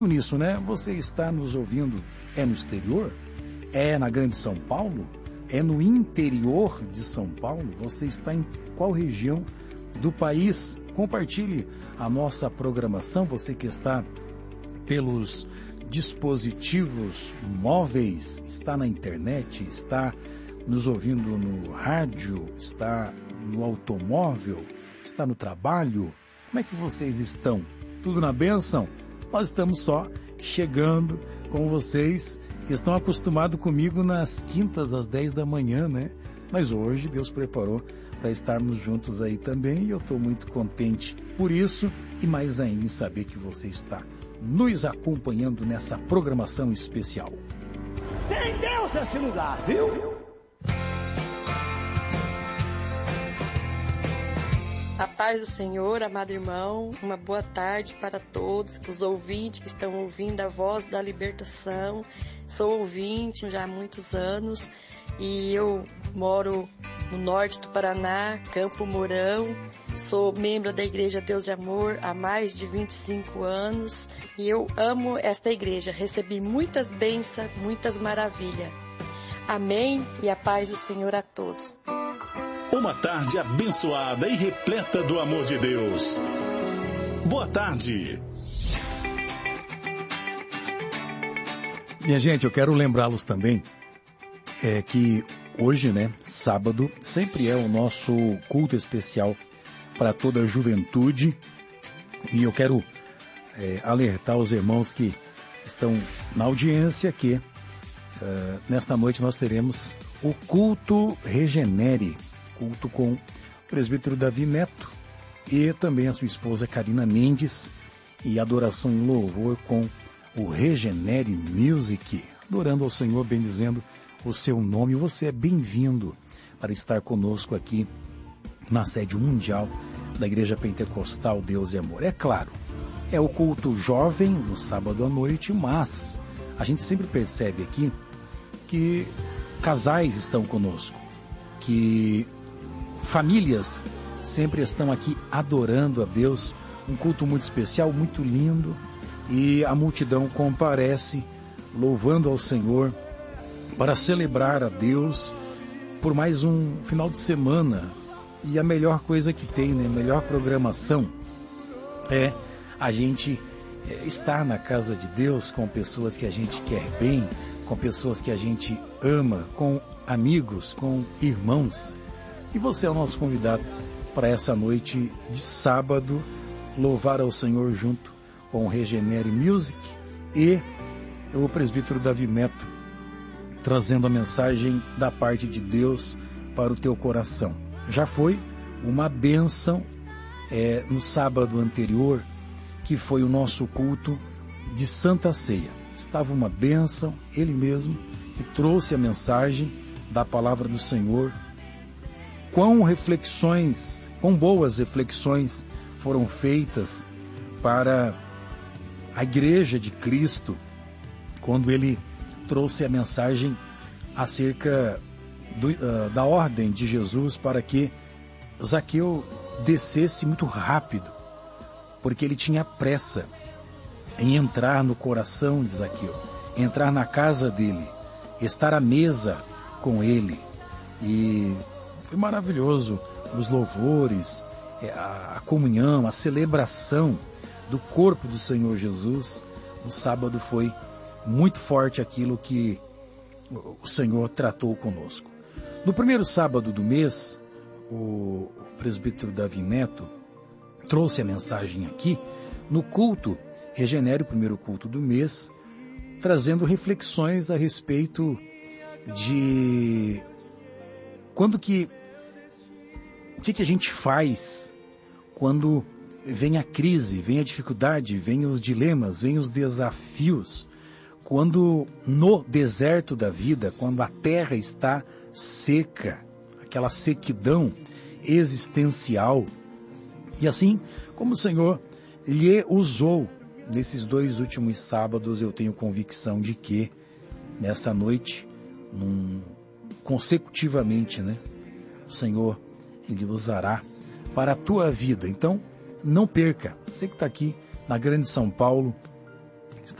Nisso, né? Você está nos ouvindo, é no exterior? É na Grande São Paulo? É no interior de São Paulo? Você está em qual região do país? Compartilhe a nossa programação, você que está pelos dispositivos móveis, está na internet, está nos ouvindo no rádio, está no automóvel, está no trabalho. Como é que vocês estão? Tudo na bênção? Nós estamos só chegando com vocês que estão acostumados comigo nas quintas às 10 da manhã, né? Mas hoje Deus preparou para estarmos juntos aí também e eu estou muito contente por isso e mais ainda em saber que você está nos acompanhando nessa programação especial. Tem Deus nesse lugar, viu? A paz do Senhor, amado irmão, uma boa tarde para todos os ouvintes que estão ouvindo a voz da libertação. Sou ouvinte já há muitos anos e eu moro no norte do Paraná, Campo Mourão. Sou membro da Igreja Deus de Amor há mais de 25 anos e eu amo esta igreja. Recebi muitas bênçãos, muitas maravilhas. Amém e a paz do Senhor a todos. Uma tarde abençoada e repleta do amor de Deus. Boa tarde. Minha gente, eu quero lembrá-los também que hoje, né, sábado, sempre é o nosso culto especial para toda a juventude. E eu quero alertar os irmãos que estão na audiência que nesta noite nós teremos o culto Regenere. Culto com o presbítero Davi Neto e também a sua esposa Karina Mendes e adoração e louvor com o Regenere Music, adorando ao Senhor, bendizendo o seu nome. Você é bem-vindo para estar conosco aqui na sede mundial da Igreja Pentecostal Deus e Amor. É claro, é o culto jovem no sábado à noite, mas a gente sempre percebe aqui que casais estão conosco, que famílias sempre estão aqui adorando a Deus, um culto muito especial, muito lindo, e a multidão comparece louvando ao Senhor para celebrar a Deus por mais um final de semana. E a melhor coisa que tem, né, a melhor programação é a gente estar na casa de Deus com pessoas que a gente quer bem, com pessoas que a gente ama, com amigos, com irmãos. E você é o nosso convidado para essa noite de sábado, louvar ao Senhor junto com o Regenere Music e o presbítero Davi Neto, trazendo a mensagem da parte de Deus para o teu coração. Já foi uma bênção no sábado anterior, que foi o nosso culto de Santa Ceia. Estava uma bênção, ele mesmo, que trouxe a mensagem da palavra do Senhor. Quão boas reflexões foram feitas para a Igreja de Cristo, quando ele trouxe a mensagem acerca da ordem de Jesus para que Zaqueu descesse muito rápido, porque ele tinha pressa em entrar no coração de Zaqueu, entrar na casa dele, estar à mesa com ele. E foi maravilhoso os louvores, a comunhão, a celebração do corpo do Senhor Jesus. No sábado foi muito forte aquilo que o Senhor tratou conosco. No primeiro sábado do mês, o presbítero Davi Neto trouxe a mensagem aqui no culto Regenere, o primeiro culto do mês, trazendo reflexões a respeito de o que a gente faz quando vem a crise, vem a dificuldade, vem os dilemas, vem os desafios, quando no deserto da vida, quando a terra está seca, aquela sequidão existencial. E assim como o Senhor lhe usou nesses 2 últimos sábados, eu tenho convicção de que nessa noite, consecutivamente, né, o Senhor Ele usará para a tua vida. Então, não perca. Você que está aqui na Grande São Paulo,